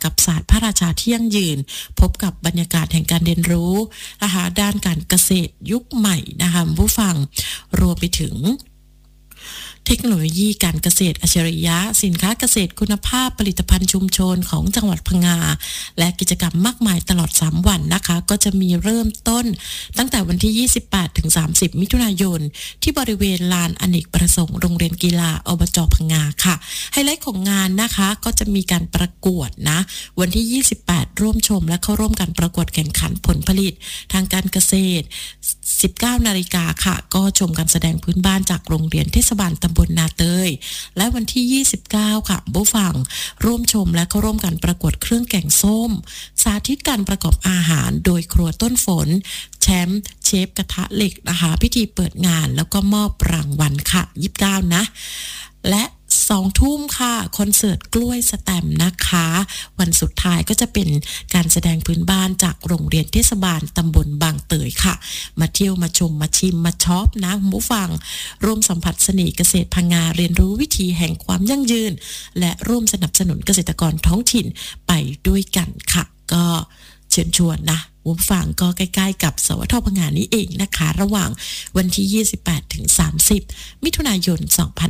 กับศาสตร์พระราชาที่ยั่งยืนพบกับบรรยากาศแห่งการเรียนรู้นะคะด้านการเกษตรยุคใหม่นะคะผู้ฟังรวมไปถึงเทคโนโลยีการเกษตรอัจฉริยะสินค้าเกษตรคุณภาพผลิตภัณฑ์ชุมชนของจังหวัดพังงาและกิจกรรมมากมายตลอด3วันนะคะก็จะมีเริ่มต้นตั้งแต่วันที่28ถึง30มิถุนายนที่บริเวณลานอเนกประสงค์โรงเรียนกีฬาอบจ.พังงาค่ะไฮไลท์ของงานนะคะก็จะมีการประกวดนะวันที่28ร่วมชมและเข้าร่วมการประกวดแข่งขันผลผลิตทางการเกษตร 19 นาฬิกาค่ะก็ชมการแสดงพื้นบ้านจากโรงเรียนเทศบาลตำบลนาเตยและวันที่29ค่ะผู้ฟังร่วมชมและเข้าร่วมการประกวดเครื่องแกงส้มสาธิตการประกอบอาหารโดยครัวต้นฝนแชมป์เชฟกระทะเหล็กนะคะพิธีเปิดงานแล้วก็มอบรางวัลค่ะ29นะและ2 ทุ่มค่ะคอนเสิร์ตกล้วยสแตมนะคะวันสุดท้ายก็จะเป็นการแสดงพื้นบ้านจากโรงเรียนเทศบาลตำบลบางเตยค่ะมาเที่ยวมาชมมาชิมมาช็อปนะผู้ฟังร่วมสัมผัสเสน่ห์เกษตรพังงาเรียนรู้วิธีแห่งความยั่งยืนและร่วมสนับสนุนเกษตรกรท้องถิ่นไปด้วยกันค่ะก็เชิญชวนนะผู้ฟังก็ใกล้ๆกับสวทพังงานี้เองนะคะระหว่างวันที่28ถึง30มิถุนายน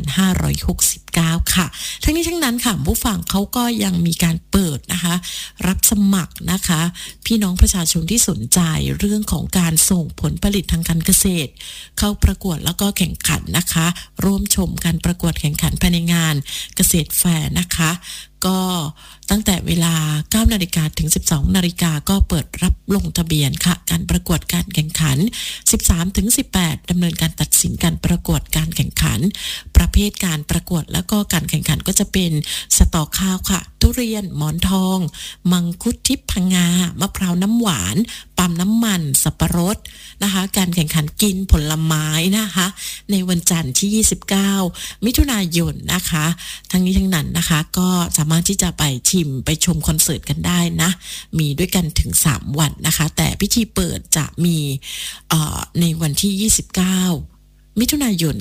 2569ค่ะทั้งนี้ทั้งนั้นค่ะผู้ฟังเขาก็ยังมีการเปิดนะคะรับสมัครนะคะพี่น้องประชาชนที่สนใจเรื่องของการส่งผลผลิตทางการเกษตรเข้าประกวดแล้วก็แข่งขันนะคะร่วมชมการประกวดแข่งขันภายในงานเกษตรแฟร์นะคะก็ตั้งแต่เวลา 9 นาฬิกาถึง 12 นาฬิกาก็เปิดรับลงทะเบียนค่ะการประกวดการแข่งขัน 13 ถึง 18 ดำเนินการตัดสินการประกวดการแข่งขันประเภทการประกวดแล้วก็การแข่งขันก็จะเป็นสตอข้าวค่ะทุเรียนหมอนทองมังคุดทิพย์พังงามะพร้าวน้ำหวานปั๊มน้ำมันสับปะรดนะคะการแข่งขันกินผลไม้นะคะในวันจันทร์ที่29มิถุนายนนะคะทั้งนี้ทั้งนั้นนะคะก็สามารถที่จะไปชิมไปชมคอนเสิร์ตกันได้นะมีด้วยกันถึง3วันนะคะแต่พิธีเปิดจะมีในวันที่29มิถุนายน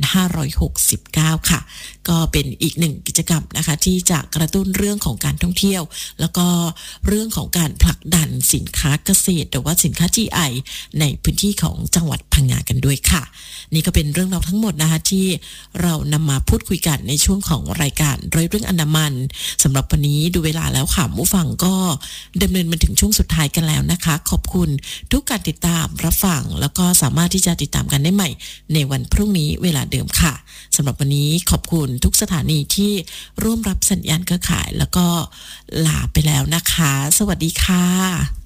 2569ค่ะก็เป็นอีกหนึ่งกิจกรรมนะคะที่จะกระตุ้นเรื่องของการท่องเที่ยวแล้วก็เรื่องของการผลักดันสินค้าเกษตรหรือว่าสินค้า GI ในพื้นที่ของจังหวัดพังงากันด้วยค่ะนี่ก็เป็นเรื่องราวทั้งหมดนะคะที่เรานำมาพูดคุยกันในช่วงของรายการร้อยเรื่องอันดามันสำหรับวันนี้ดูเวลาแล้วค่ะผู้ฟังก็ดำเนินมาถึงช่วงสุดท้ายกันแล้วนะคะขอบคุณทุกการติดตามรับฟังแล้วก็สามารถที่จะติดตามกันได้ใหม่ในวันพรุ่งนี้เวลาเดิมค่ะสำหรับวันนี้ขอบคุณทุกสถานีที่ร่วมรับสัญญาณเครือข่ายแล้วก็ลาไปแล้วนะคะสวัสดีค่ะ